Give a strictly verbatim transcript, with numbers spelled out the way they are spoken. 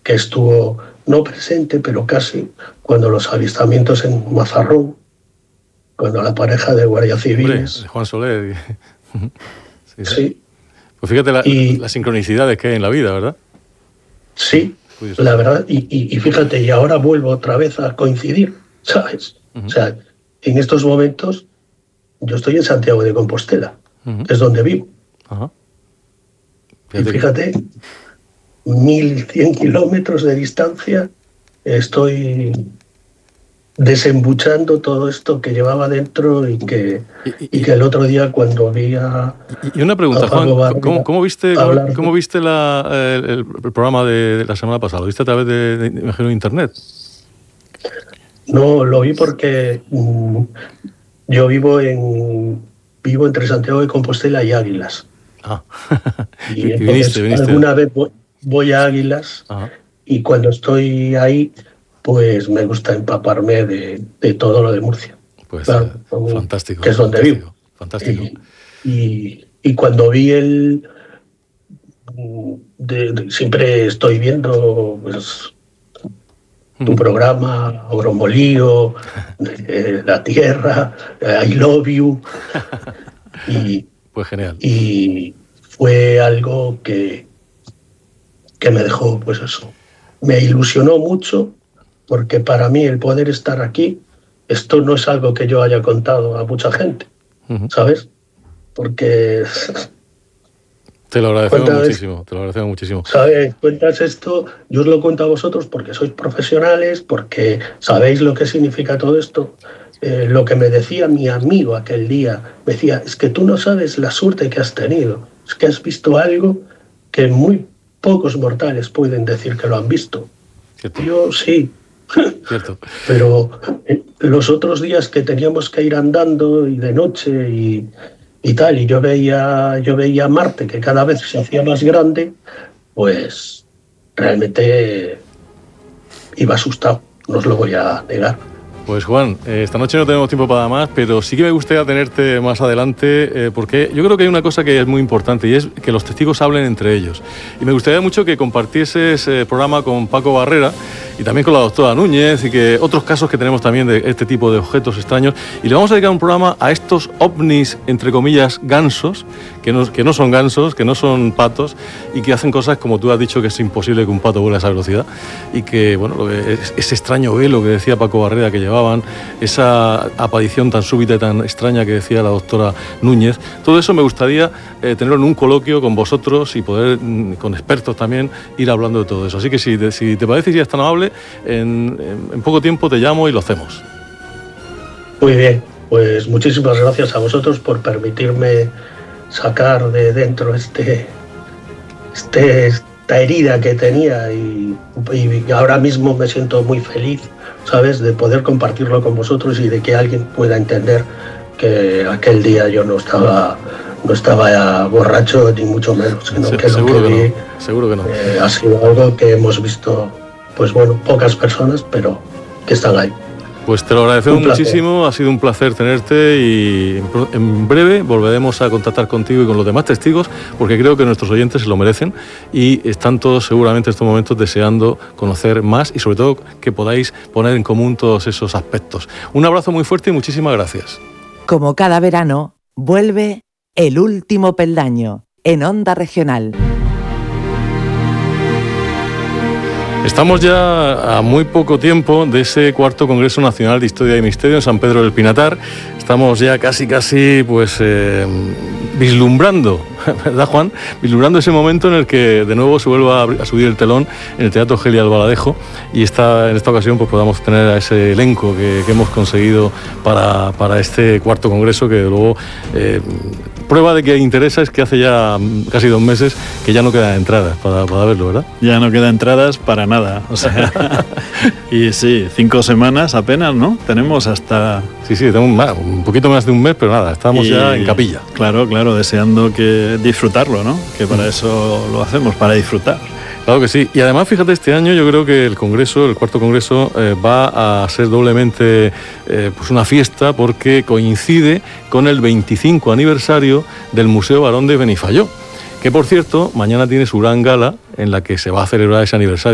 que estuvo no presente, pero casi, cuando los avistamientos en Mazarrón, cuando la pareja de guardias civiles... Hombre, Juan Soler. sí, sí. sí. Pues fíjate la, y, las sincronicidades que hay en la vida, ¿verdad? Sí, la verdad, y, y, y fíjate, y ahora vuelvo otra vez a coincidir, ¿sabes? Uh-huh. O sea, en estos momentos yo estoy en Santiago de Compostela, uh-huh. es donde vivo. Uh-huh. Fíjate. Y fíjate, mil cien kilómetros de distancia, estoy desembuchando todo esto que llevaba dentro y que, y, y, y que el otro día cuando vi a... Y una pregunta, Juan, Barriga, ¿cómo, cómo viste, cómo, ¿cómo viste la, el, el programa de la semana pasada? ¿Lo viste a través de, de, de, de internet? No, lo vi porque mm, yo vivo en vivo entre Santiago de Compostela y Águilas. Ah. y, y entonces viniste, viniste. alguna vez voy, voy a Águilas. Ajá. Y cuando estoy ahí, pues me gusta empaparme de, de todo lo de Murcia. Pues claro, eh, fantástico. Que es donde fantástico, vivo. Fantástico. Y, y, y cuando vi el... De, de, siempre estoy viendo pues, tu mm. programa, Agromolío, eh, La Tierra, eh, I Love You. y, pues genial. Y fue algo que, que me dejó, pues eso, me ilusionó mucho. Porque para mí el poder estar aquí, esto no es algo que yo haya contado a mucha gente, uh-huh. ¿sabes? Porque... Te lo agradecemos muchísimo, te lo agradecemos muchísimo. ¿Sabes? Cuentas esto, yo os lo cuento a vosotros porque sois profesionales, porque sabéis lo que significa todo esto. Eh, lo que me decía mi amigo aquel día, me decía, es que tú no sabes la suerte que has tenido, es que has visto algo que muy pocos mortales pueden decir que lo han visto. ¿Cierto? Yo sí. Cierto. Pero eh, los otros días que teníamos que ir andando y de noche y, y tal, y yo veía, yo veía Marte que cada vez se hacía más grande, pues realmente iba asustado, no os lo voy a negar. Pues Juan, eh, esta noche no tenemos tiempo para más, pero sí que me gustaría tenerte más adelante, eh, porque yo creo que hay una cosa que es muy importante y es que los testigos hablen entre ellos. Y me gustaría mucho que compartieses el programa con Paco Barrera y también con la doctora Núñez y que otros casos que tenemos también de este tipo de objetos extraños. Y le vamos a dedicar un programa a estos ovnis, entre comillas, gansos, que no, que no son gansos, que no son patos y que hacen cosas como tú has dicho que es imposible que un pato vuele a esa velocidad y que, bueno, lo que es, ese extraño velo que decía Paco Barrera que llevaban, esa aparición tan súbita y tan extraña que decía la doctora Núñez, todo eso me gustaría eh, tenerlo en un coloquio con vosotros y poder, con expertos también, ir hablando de todo eso. Así que si te, si te parece y eres tan amable, en, en, en poco tiempo te llamo y lo hacemos. Muy bien, pues muchísimas gracias a vosotros por permitirme sacar de dentro este, este esta herida que tenía y, y ahora mismo me siento muy feliz, ¿sabes?, de poder compartirlo con vosotros y de que alguien pueda entender que aquel día yo no estaba no estaba borracho ni mucho menos, sino sí, que lo que vi no, seguro que no. eh, ha sido algo que hemos visto, pues bueno, pocas personas, pero que están ahí. Pues te lo agradecemos muchísimo, ha sido un placer tenerte y en breve volveremos a contactar contigo y con los demás testigos porque creo que nuestros oyentes se lo merecen y están todos seguramente en estos momentos deseando conocer más y sobre todo que podáis poner en común todos esos aspectos. Un abrazo muy fuerte y muchísimas gracias. Como cada verano, vuelve El Último Peldaño en Onda Regional. Estamos ya a muy poco tiempo de ese cuarto Congreso Nacional de Historia y Misterio en San Pedro del Pinatar. Estamos ya casi, casi, pues, eh, vislumbrando, ¿verdad, Juan? Vislumbrando ese momento en el que de nuevo se vuelva a, a subir el telón en el Teatro Geli Albaladejo y esta, en esta ocasión pues podamos tener a ese elenco que, que hemos conseguido para, para este cuarto Congreso, que luego... Eh, prueba de que interesa es que hace ya casi dos meses que ya no quedan entradas para, para verlo, ¿verdad? Ya no quedan entradas para nada, o sea, y sí, cinco semanas apenas, ¿no? Tenemos hasta... Sí, sí, tenemos más, un poquito más de un mes, pero nada, estamos y, ya en capilla. Claro, claro, deseando que disfrutarlo, ¿no? Que para eso lo hacemos, para disfrutar. Claro que sí, y además fíjate, este año yo creo que el Congreso, el cuarto Congreso, eh, va a ser doblemente eh, pues una fiesta porque coincide con el veinticinco aniversario del Museo Barón de Benifayó, que por cierto, mañana tiene su gran gala en la que se va a celebrar ese aniversario.